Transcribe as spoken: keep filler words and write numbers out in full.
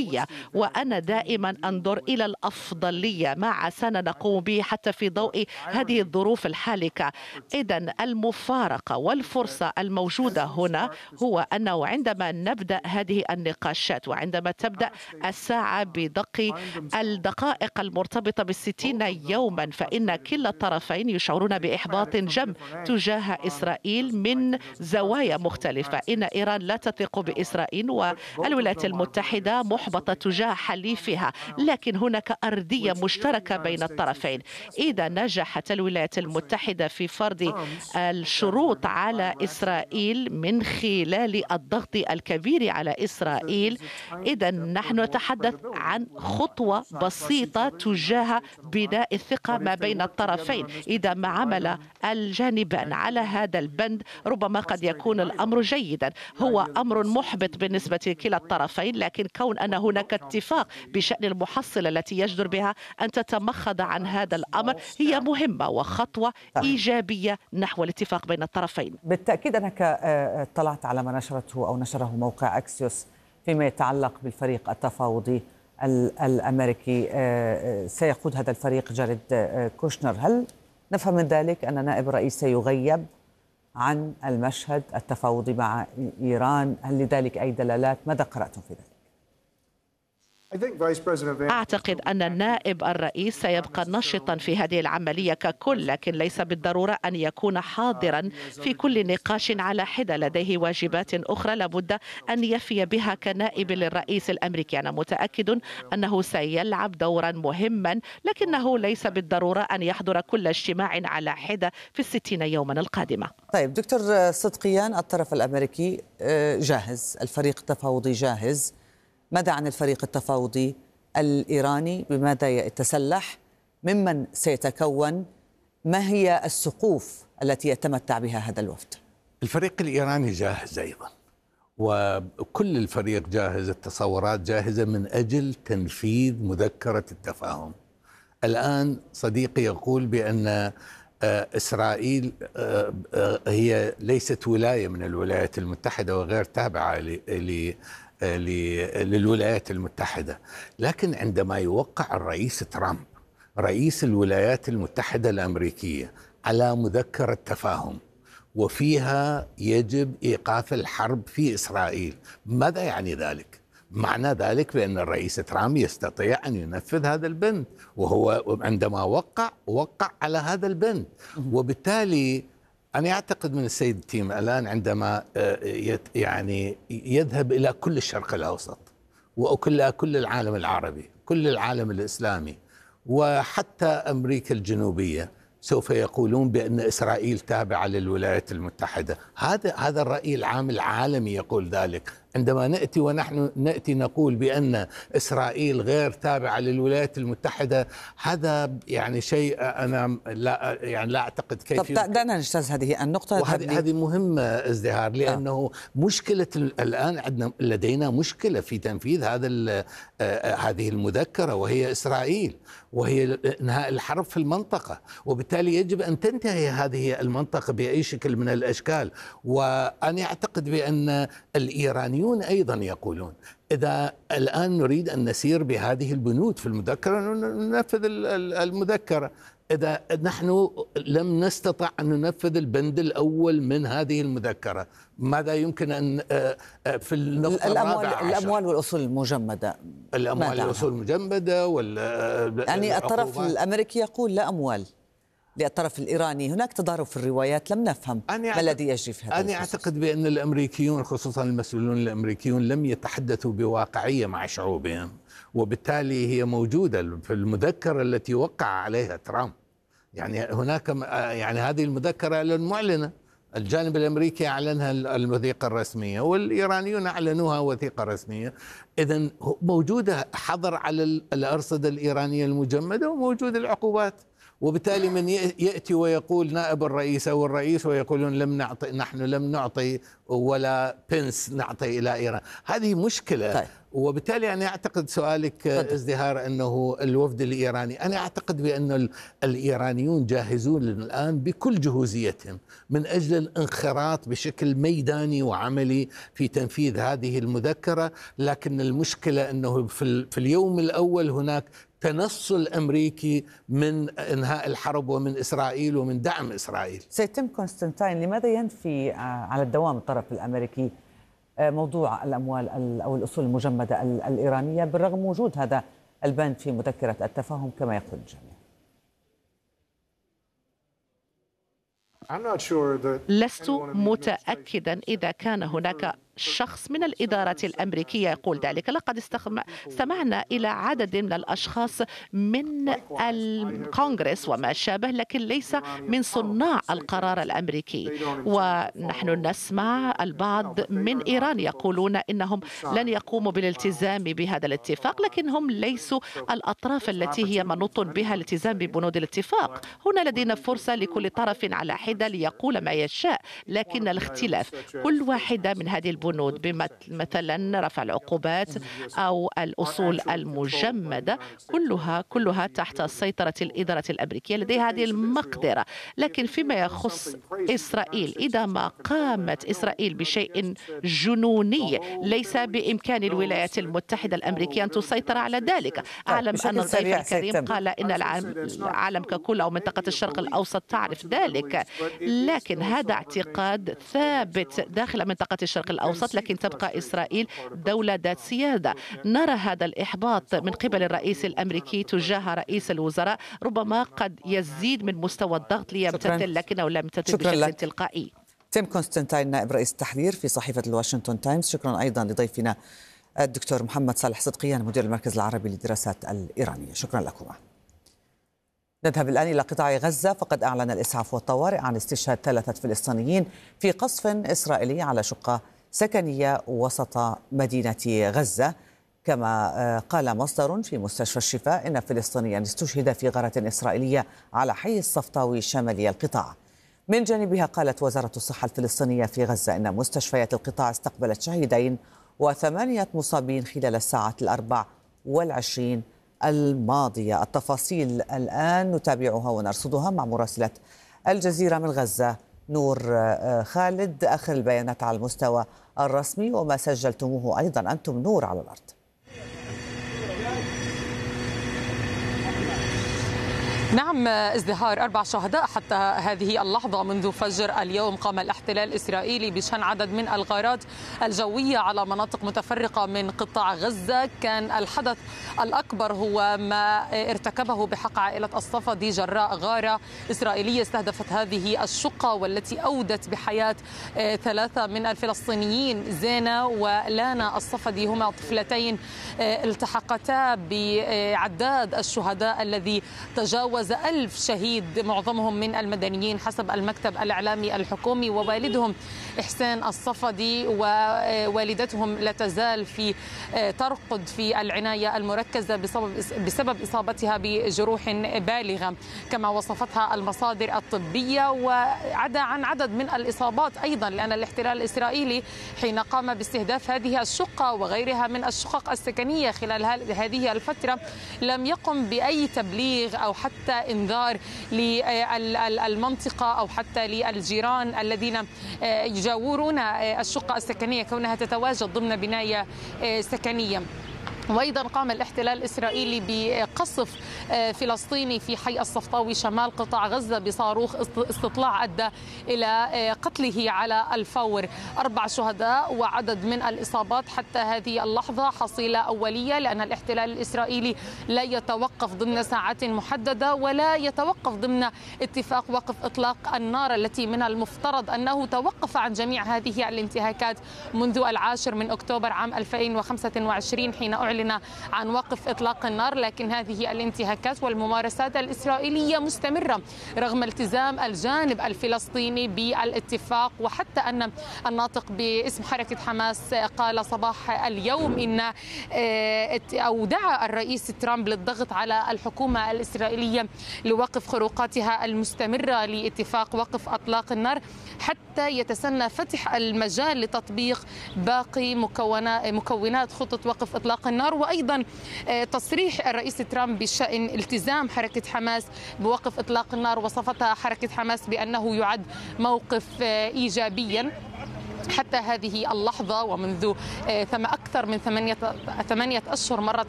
القوية، وأنا دائما أنظر إلى الأفضلية ما عسانا نقوم به حتى في ضوء هذه الظروف الحالكة. إذن المفارقة والفرصة الموجودة هنا هو أنه عندما نبدأ هذه النقاشات وعندما تبدأ الساعة بدق الدقائق المرتبطة بالستين يوما، فإن كلا الطرفين يشعرون بإحباط جم تجاه إسرائيل من زوايا مختلفة. إن إيران لا تثق بإسرائيل والولايات المتحدة محبطة تجاه حليفها، لكن هناك أرضية مشتركة بين الطرفين. إذا نجحت الولايات المتحدة في فرض الشروط على إسرائيل من خلال الضغط الكبير على إسرائيل، إذا نحن نتحدث عن خطوة بسيطة تجاه بناء الثقة ما بين الطرفين. إذا ما عمل الجانبان على هذا البند ربما قد يكون الأمر جيدا. هو أمر محبط بالنسبة لكلا الطرفين، لكن كون أن هناك اتفاق بشأن المحصلة التي يجدر بها أن تتمخض عن هذا الأمر هي مهمة وخطوة إيجابية نحو الاتفاق بين الطرفين. بالتأكيد أنك اطلعت على ما نشرته أو نشره موقع أكسيوس فيما يتعلق بالفريق التفاوضي الأمريكي. سيقود هذا الفريق جاريد كوشنر. هل نفهم من ذلك أن نائب الرئيس سيغيب عن المشهد التفاوضي مع إيران؟ هل لذلك أي دلالات؟ ماذا قرأتم في ذلك؟ أعتقد أن نائب الرئيس سيبقى نشطا في هذه العملية ككل، لكن ليس بالضرورة أن يكون حاضرا في كل نقاش على حدة. لديه واجبات أخرى لابد أن يفي بها كنائب للرئيس الأمريكي. أنا متأكد أنه سيلعب دورا مهما، لكنه ليس بالضرورة أن يحضر كل اجتماع على حدة في الستين يوما القادمة. طيب دكتور صدقيان، الطرف الأمريكي جاهز، الفريق التفاوضي جاهز، ماذا عن الفريق التفاوضي الإيراني؟ بماذا يتسلح؟ ممن سيتكون؟ ما هي السقوف التي يتمتع بها هذا الوفد؟ الفريق الإيراني جاهز أيضا، وكل الفريق جاهز، التصورات جاهزة من أجل تنفيذ مذكرة التفاهم. الآن صديقي يقول بأن إسرائيل هي ليست ولاية من الولايات المتحدة وغير تابعة ل للولايات المتحدة، لكن عندما يوقع الرئيس ترامب رئيس الولايات المتحدة الأمريكية على مذكرة تفاهم وفيها يجب إيقاف الحرب في إسرائيل، ماذا يعني ذلك؟ معنى ذلك بأن الرئيس ترامب يستطيع أن ينفذ هذا البند، وهو عندما وقع وقع على هذا البند. وبالتالي أنا أعتقد من السيد تيم الآن عندما يعني يذهب إلى كل الشرق الأوسط وكل كل العالم العربي، كل العالم الإسلامي، وحتى أمريكا الجنوبية سوف يقولون بأن إسرائيل تابعة للولايات المتحدة. هذا هذا الرأي العام العالمي يقول ذلك. عندما نأتي ونحن نأتي نقول بأن إسرائيل غير تابعة للولايات المتحدة، هذا يعني شيء أنا لا يعني لا أعتقد كيف. طب دعنا نجتاز هذه النقطة. وهذه هذه مهمة ازدهار، لأنه آه. مشكلة الآن عندنا لدينا مشكلة في تنفيذ هذا هذه المذكرة، وهي إسرائيل، وهي إنهاء الحرب في المنطقة، وبالتالي يجب أن تنتهي هذه المنطقة بأي شكل من الأشكال. وأنا أعتقد بأن الإيرانيين أيضا يقولون إذا الآن نريد أن نسير بهذه البنود في المذكرة ننفذ المذكرة. إذا نحن لم نستطع أن ننفذ البند الأول من هذه المذكرة، ماذا يمكن أن في النقطة الأموال, الأموال والأصول المجمدة؟ الأموال والأصول المجمدة وال يعني الطرف الأمريكي يقول لا أموال للطرف الإيراني. هناك تضارب في الروايات، لم نفهم ما الذي يجري في هذا. أنا أعتقد بأن الأمريكيون خصوصا المسؤولون الأمريكيون لم يتحدثوا بواقعية مع شعوبهم، وبالتالي هي موجودة في المذكرة التي وقع عليها ترامب. يعني هناك يعني هذه المذكرة المعلنة، الجانب الأمريكي أعلنها الوثيقة الرسمية والإيرانيون أعلنوها وثيقة رسمية. إذن موجودة حظر على الأرصدة الإيرانية المجمدة وموجود العقوبات. وبالتالي من يأتي ويقول نائب الرئيس أو الرئيس ويقولون لم نعطي، نحن لم نعطي ولا بنس نعطي إلى إيران، هذه مشكلة. طيب. وبالتالي أنا أعتقد سؤالك ازدهار أنه الوفد الإيراني، أنا أعتقد بأن الإيرانيون جاهزون الآن بكل جهوزيتهم من أجل الانخراط بشكل ميداني وعملي في تنفيذ هذه المذكرة. لكن المشكلة أنه في اليوم الأول هناك تنصل أمريكي من إنهاء الحرب ومن إسرائيل ومن دعم إسرائيل. سيد تيم كونستانتين، لماذا ينفي على الدوام الطرف الأمريكي موضوع الأموال أو الأصول المجمدة الإيرانية بالرغم من وجود هذا البند في مذكرة التفاهم كما يقول الجميع؟ لست متأكدا إذا كان هناك شخص من الإدارة الأمريكية يقول ذلك. لقد استمعنا إلى عدد من الأشخاص من الكونغرس وما شابه، لكن ليس من صناع القرار الأمريكي. ونحن نسمع البعض من إيران يقولون إنهم لن يقوموا بالالتزام بهذا الاتفاق، لكن هم ليسوا الأطراف التي هي منوط بها الالتزام ببنود الاتفاق. هنا لدينا فرصة لكل طرف على حدة ليقول ما يشاء، لكن الاختلاف كل واحدة من هذه البنود مثلا رفع العقوبات أو الأصول المجمدة كلها كلها تحت سيطرة الإدارة الأمريكية، لديها هذه المقدرة. لكن فيما يخص إسرائيل، إذا ما قامت إسرائيل بشيء جنوني ليس بإمكان الولايات المتحدة الأمريكية أن تسيطر على ذلك. أعلم أن الضيف الكريم قال إن العالم ككل أو منطقة الشرق الأوسط تعرف ذلك، لكن هذا اعتقاد ثابت داخل منطقة الشرق الأوسط، لكن تبقى إسرائيل دولة ذات سيادة. نرى هذا الإحباط من قبل الرئيس الأمريكي تجاه رئيس الوزراء، ربما قد يزيد من مستوى الضغط ليمتثل، لكنه لم يمتثل بشكل تلقائي. تيم كونستانتين، نائب رئيس التحرير في صحيفة الواشنطن تايمز. شكرا أيضا لضيفنا الدكتور محمد صالح صدقيان مدير المركز العربي للدراسات الإيرانية. شكرا لكما. نذهب الآن إلى قطاع غزة، فقد أعلن الإسعاف والطوارئ عن استشهاد ثلاثة فلسطينيين في قصف إسرائيلي على شقة سكنية وسط مدينة غزة. كما قال مصدر في مستشفى الشفاء إن فلسطينيا استشهد في غارة إسرائيلية على حي الصفطاوي شمالي القطاع. من جانبها قالت وزارة الصحة الفلسطينية في غزة إن مستشفيات القطاع استقبلت شهيدين وثمانية مصابين خلال الساعات الأربع والعشرين الماضية. التفاصيل الآن نتابعها ونرصدها مع مراسلة الجزيرة من غزة نور خالد. آخر البيانات على المستوى الرسمي وما سجلتموه أيضا أنتم نور على الأرض. نعم ازدهار، أربع شهداء حتى هذه اللحظة. منذ فجر اليوم قام الاحتلال الإسرائيلي بشن عدد من الغارات الجوية على مناطق متفرقة من قطاع غزة. كان الحدث الأكبر هو ما ارتكبه بحق عائلة الصفدي جراء غارة إسرائيلية استهدفت هذه الشقة والتي أودت بحياة ثلاثة من الفلسطينيين. زينة ولانا الصفدي هما طفلتين التحقتا بعداد الشهداء الذي تجاوز ألف شهيد، معظمهم من المدنيين حسب المكتب الإعلامي الحكومي. ووالدهم إحسان الصفدي ووالدتهم لا تزال في ترقد في العناية المركزة بسبب بسبب إصابتها بجروح بالغة كما وصفتها المصادر الطبية. وعدا عن عدد من الإصابات أيضا، لأن الاحتلال الإسرائيلي حين قام باستهداف هذه الشقة وغيرها من الشقق السكنية خلال هذه الفترة لم يقم بأي تبليغ أو حتى إنذار للمنطقة أو حتى للجيران الذين يجاورون الشقة السكنية كونها تتواجد ضمن بناية سكنية. وأيضا قام الاحتلال الإسرائيلي بقصف فلسطيني في حي الصفطاوي شمال قطاع غزة بصاروخ استطلاع أدى إلى قتله على الفور. أربع شهداء وعدد من الإصابات حتى هذه اللحظة، حصيلة أولية، لأن الاحتلال الإسرائيلي لا يتوقف ضمن ساعات محددة ولا يتوقف ضمن اتفاق وقف إطلاق النار التي من المفترض أنه توقف عن جميع هذه الانتهاكات منذ العاشر من أكتوبر عام ألفين وخمسة وعشرين حين أعلن عن وقف إطلاق النار، لكن هذه الانتهاكات والممارسات الإسرائيلية مستمرة رغم التزام الجانب الفلسطيني بالاتفاق. وحتى أن الناطق باسم حركة حماس قال صباح اليوم إن أو دعا الرئيس ترامب للضغط على الحكومة الإسرائيلية لوقف خروقاتها المستمرة لاتفاق وقف إطلاق النار حتى يتسنى فتح المجال لتطبيق باقي مكونات خطة وقف إطلاق النار. وأيضا تصريح الرئيس ترامب بشأن التزام حركة حماس بوقف إطلاق النار، وصفتها حركة حماس بأنه يعد موقف إيجابيا. حتى هذه اللحظة ومنذ أكثر من ثمانية أشهر مرت